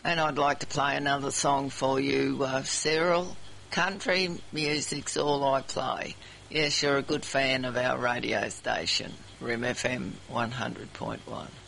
And I'd like to play another song for you, Cyril. Country music's all I play. Yes, you're a good fan of our radio station, RIM FM 100.1.